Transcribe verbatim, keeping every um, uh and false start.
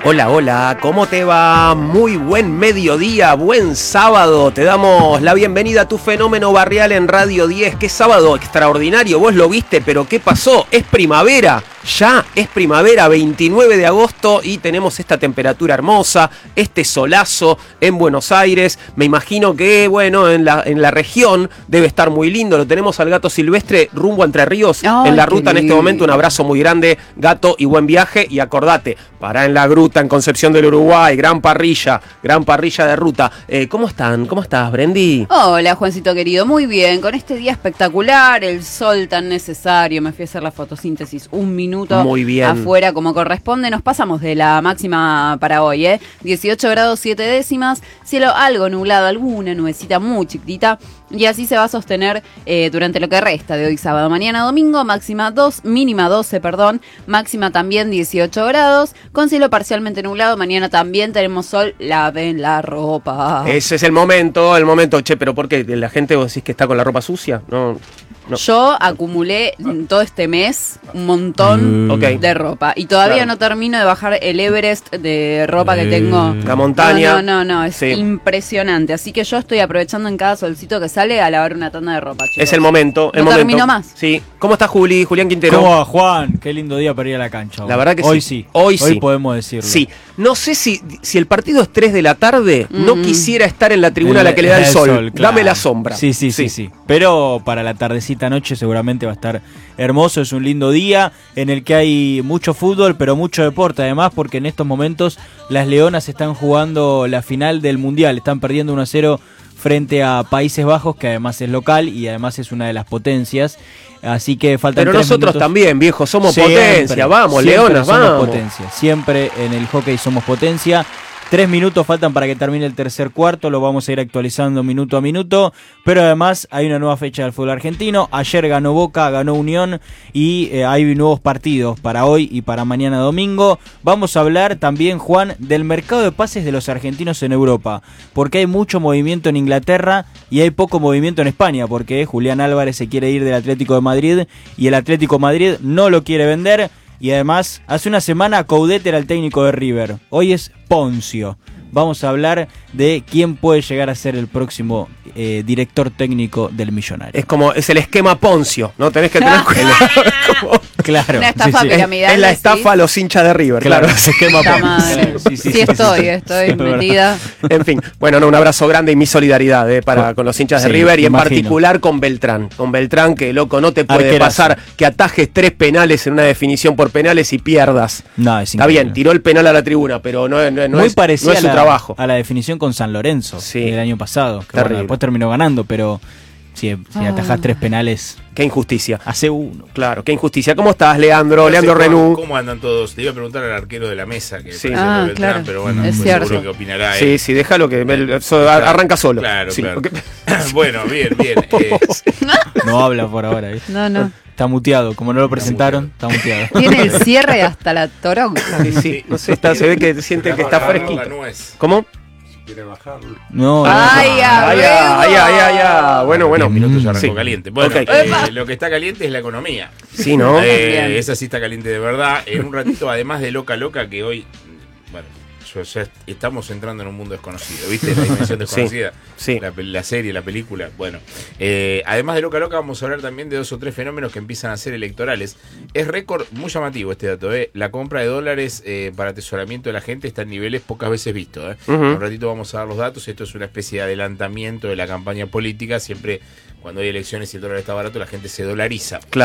Hola, hola, ¿cómo te va? Muy buen mediodía, buen sábado. Te damos la bienvenida a tu fenómeno barrial en Radio diez. Qué sábado extraordinario, vos lo viste, pero ¿qué pasó? Es primavera, ya es primavera, veintinueve de agosto y tenemos esta temperatura hermosa, este solazo en Buenos Aires. Me imagino que, bueno, en la, en la región debe estar muy lindo. Lo tenemos al gato silvestre rumbo a Entre Ríos. Ay, en la ruta en este lindo. momento. Un abrazo muy grande, gato, y buen viaje. Y acordate, pará en la gruta en Concepción del Uruguay, gran parrilla, gran parrilla de ruta. Eh, ¿Cómo están? ¿Cómo estás, Brendi? Hola, Juancito querido, muy bien, con este día espectacular, el sol tan necesario, me fui a hacer la fotosíntesis un minuto Muy bien. afuera como corresponde, nos pasamos de la máxima para hoy, ¿eh? dieciocho grados siete décimas, cielo algo nublado, alguna nubecita muy chiquitita, y así se va a sostener eh, durante lo que resta de hoy sábado. Mañana domingo, máxima dos, mínima doce, perdón, máxima también dieciocho grados, con cielo parcialmente nublado. Mañana también tenemos sol, laven la ropa. Ese es el momento, el momento. Che, ¿pero por qué? ¿La gente vos decís que está con la ropa sucia? No, no. Yo acumulé en todo este mes un montón Mm. Ok. de ropa y todavía Claro. no termino de bajar el Everest de ropa que tengo. La montaña. No, no, no, no, es Sí. impresionante. Así que yo estoy aprovechando en cada solcito que sale a lavar una tanda de ropa, chicos. Es el momento, el No momento. termino más. Sí. ¿Cómo está Juli, Julián Quintero? ¿Cómo va, Juan? Qué lindo día para ir a la cancha. La verdad que hoy sí. sí. Hoy sí. podemos decirlo. Sí. No sé si, si el partido es tres de la tarde, no Mm. quisiera estar en la tribuna a la que le da el, sol. claro. Dame la sombra. Sí, sí, sí, sí, Pero para la tardecita noche seguramente va a estar hermoso. Es un lindo día en el que hay mucho fútbol, pero mucho deporte además, porque en estos momentos las Leonas están jugando la final del Mundial. Están perdiendo uno a cero frente a Países Bajos, que además es local y además es una de las potencias. Así que faltan Pero tres nosotros minutos. también, viejo, somos Siempre, potencia. Vamos, siempre Leonas, somos vamos. potencia. Siempre en el hockey somos potencia. Tres minutos faltan para que termine el tercer cuarto, lo vamos a ir actualizando minuto a minuto, pero además hay una nueva fecha del fútbol argentino. Ayer ganó Boca, ganó Unión y eh, hay nuevos partidos para hoy y para mañana domingo. Vamos a hablar también, Juan, del mercado de pases de los argentinos en Europa, porque hay mucho movimiento en Inglaterra y hay poco movimiento en España, porque Julián Álvarez se quiere ir del Atlético de Madrid y el Atlético de Madrid no lo quiere vender. Y además, hace una semana Coudet era el técnico de River. Hoy es Poncio. Vamos a hablar de quién puede llegar a ser el próximo eh, director técnico del Millonario. Es como, es el esquema Poncio, ¿no? Tenés que tener cuidado. Como- Claro. Una estafa sí, sí. es, piramidal. es la ¿sí? estafa a los hinchas de River, claro. Claro, ese esquema Puta Poncio. madre. Sí, sí, Sí, sí, estoy, sí, sí. estoy Sí, es verdad. metida. En fin, bueno, no, un abrazo grande y mi solidaridad eh, para Con- con los hinchas de sí, River y en imagino. particular con Beltrán. Con Beltrán, que loco, no te puede Arquerazo. pasar que atajes tres penales en una definición por penales y pierdas. No, es Está increíble. bien, tiró el penal a la tribuna, pero no, no, no Muy es, parecida no es su a, la, trabajo. a la definición con San Lorenzo Sí. del año pasado. Que Terrible. bueno, después terminó ganando, pero si, si Ah. atajás tres penales, Qué injusticia. hace uno. Claro, qué injusticia. ¿Cómo estás, Leandro? No sé, Leandro Juan, Renú. ¿Cómo andan todos? Te iba a preguntar al arquero de la mesa, que Sí. parece Ah, de Beltrán, claro. pero bueno, Es muy cierto. seguro que opinará Sí, él. sí, déjalo que me- eso arranca solo. Claro, Sí, claro. porque- Bueno, bien, bien. eh, No habla por ahora, ¿viste? No, no. Está muteado. Como no lo presentaron, está muteado. Tiene el cierre hasta la toronja. Sí, sí, no sé, está, se ve que siente que está agarrar fresquito. la nuez. ¿Cómo? Quiere bajarlo. No, no, Ay, no. a Ay, ver. ay, ay, ay, ay. Bueno, bueno. diez minutos ya Mm, arrancó sí. caliente. Bueno, Ok. eh, lo que está caliente es la economía. Sí, ¿no? Eh, Bien. esa sí está caliente de verdad. En un ratito, además de Loca Loca, que hoy, bueno, yo ya estamos entrando en un mundo desconocido, ¿viste? La dimensión desconocida. sí. La, pe- la serie, la película. Bueno, eh, además de Loca Loca, vamos a hablar también de dos o tres fenómenos que empiezan a ser electorales. Es récord, muy llamativo este dato, ¿eh? La compra de dólares eh, para atesoramiento de la gente está en niveles pocas veces vistos, ¿eh? Ujú. Un ratito vamos a dar los datos. Esto es una especie de adelantamiento de la campaña política. Siempre cuando hay elecciones y el dólar está barato, la gente se dolariza. Claro.